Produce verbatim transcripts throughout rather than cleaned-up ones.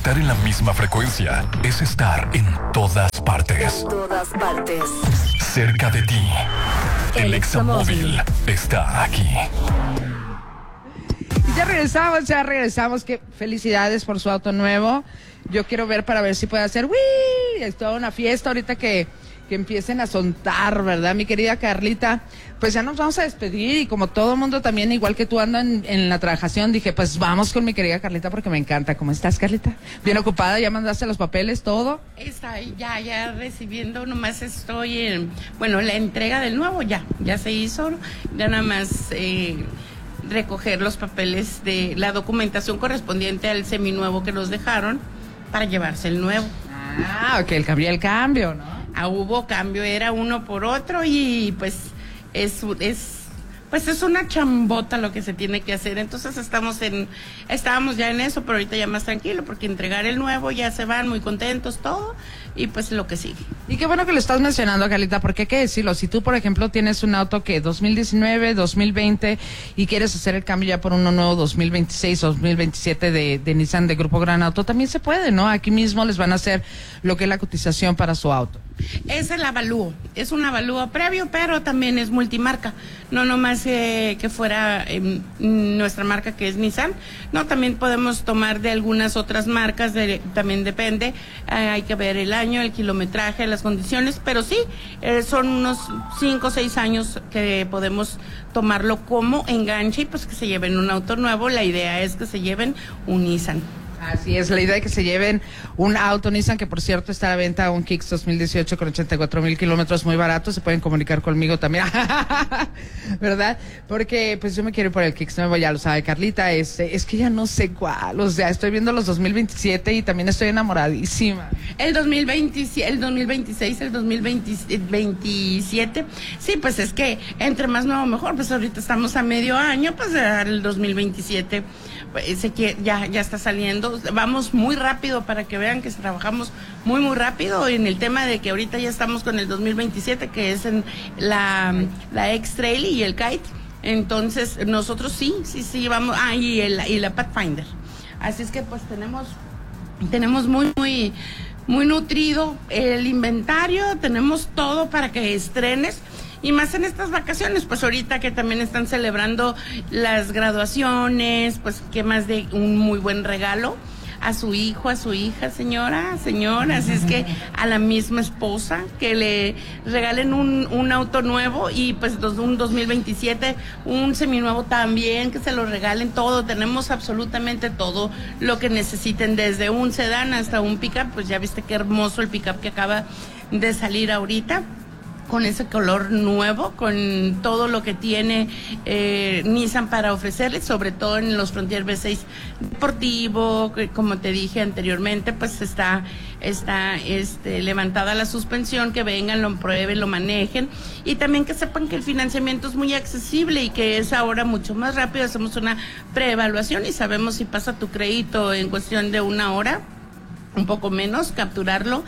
Estar en la misma frecuencia es estar en todas partes. En todas partes. Cerca de ti. El, El Examóvil está aquí. Y ya regresamos, ya regresamos. Que felicidades por su auto nuevo. Yo quiero ver para ver si puede hacer ¡wii! Es toda una fiesta ahorita que, que empiecen a sontar, ¿verdad, mi querida Carlita? Pues ya nos vamos a despedir y como todo el mundo también, igual que tú andan en, en la trabajación, dije, pues vamos con mi querida Carlita porque me encanta. ¿Cómo estás, Carlita? Bien ocupada, ya mandaste los papeles, todo. Está ya, ya recibiendo, nomás estoy en, bueno, la entrega del nuevo ya, ya se hizo, ya nada más eh, recoger los papeles de la documentación correspondiente al seminuevo que nos dejaron para llevarse el nuevo. Ah, ok, el cambio, el cambio, ¿no? Ah, hubo cambio, era uno por otro y pues es, es pues es una chambota lo que se tiene que hacer. Entonces estamos en, estábamos ya en eso, pero ahorita ya más tranquilo, porque entregar el nuevo, ya se van muy contentos, todo, y pues lo que sigue. Y qué bueno que lo estás mencionando, Carlita, porque hay que decirlo, si tú, por ejemplo, tienes un auto que dos mil diecinueve, dos mil veinte y quieres hacer el cambio ya por uno nuevo dos mil veintiséis, dos mil veintisiete de, de Nissan de Grupo Gran Auto, también se puede, ¿no? Aquí mismo les van a hacer lo que es la cotización para su auto. Es el avalúo, es un avalúo previo, pero también es multimarca, no nomás eh, que fuera eh, nuestra marca que es Nissan, no, también podemos tomar de algunas otras marcas, de, también depende, eh, hay que ver el año, el kilometraje, las condiciones, pero sí, eh, son unos cinco o seis años que podemos tomarlo como enganche y pues que se lleven un auto nuevo, la idea es que se lleven un Nissan. Así es, la idea de que se lleven un auto Nissan, que por cierto está a la venta, un Kicks dos mil dieciocho con ochenta y cuatro mil kilómetros, muy barato, se pueden comunicar conmigo también, ¿verdad? Porque pues yo me quiero ir por el Kicks nuevo, ya lo sabe Carlita, es, es que ya no sé cuál, o sea, estoy viendo los dos mil veintisiete y también estoy enamoradísima. El dos mil veinte, el dos mil veintiséis, el dos mil veintisiete, sí, pues es que entre más nuevo mejor, pues ahorita estamos a medio año, pues el dos mil veintisiete pues, ya, ya está saliendo. Vamos muy rápido para que vean que trabajamos muy muy rápido en el tema de que ahorita ya estamos con el dos mil veintisiete, que es en la, la X-Trail y el Kite. Entonces nosotros sí, sí, sí vamos, ah, y, el, y la Pathfinder. Así es que pues tenemos, tenemos muy, muy, muy nutrido el inventario, tenemos todo para que estrenes. Y más en estas vacaciones, pues ahorita que también están celebrando las graduaciones, pues qué más de un muy buen regalo a su hijo, a su hija, señora, señora, así es que a la misma esposa, que le regalen un, un auto nuevo y pues dos, un dos mil veintisiete, un seminuevo también, que se lo regalen todo, tenemos absolutamente todo lo que necesiten, desde un sedán hasta un pickup, pues ya viste qué hermoso el pickup que acaba de salir ahorita, con ese color nuevo, con todo lo que tiene eh, Nissan para ofrecerles, sobre todo en los Frontier V seis deportivo, que, como te dije anteriormente, pues está, está este, levantada la suspensión, que vengan, lo prueben, lo manejen, y también que sepan que el financiamiento es muy accesible y que es ahora mucho más rápido, hacemos una preevaluación y sabemos si pasa tu crédito en cuestión de una hora, un poco menos, capturarlo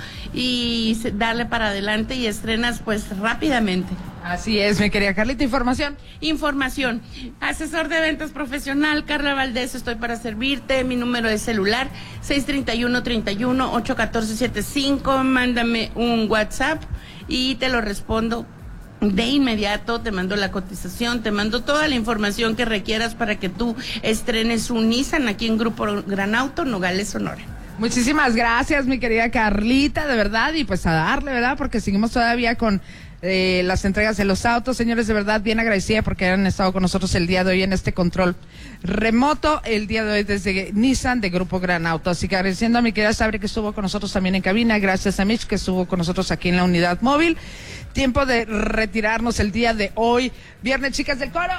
y darle para adelante y estrenas pues rápidamente. Así es, mi querida Carlita, información. Información, asesor de ventas profesional, Carla Valdés, estoy para servirte, mi número de celular, seis tres uno, tres uno, ocho uno cuatro siete cinco, mándame un WhatsApp y te lo respondo de inmediato, te mando la cotización, te mando toda la información que requieras para que tú estrenes un Nissan aquí en Grupo Gran Auto, Nogales, Sonora. Muchísimas gracias, mi querida Carlita, de verdad, y pues a darle, ¿verdad? Porque seguimos todavía con eh, las entregas de los autos. Señores, de verdad, bien agradecida porque han estado con nosotros el día de hoy en este control remoto, el día de hoy desde Nissan de Grupo Gran Auto. Así que agradeciendo a mi querida Sabri que estuvo con nosotros también en cabina, gracias a Mitch que estuvo con nosotros aquí en la unidad móvil. Tiempo de retirarnos el día de hoy. Viernes, chicas del coro.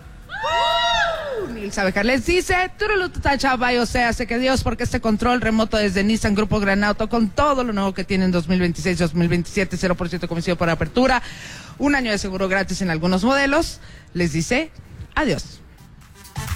Nilsa Bejar les dice, o sea, sé que Dios, porque este control remoto desde Nissan Grupo Gran Auto, con todo lo nuevo que tienen dos mil veintiséis, dos mil veintisiete, cero por ciento comisión por apertura, un año de seguro gratis en algunos modelos, les dice adiós.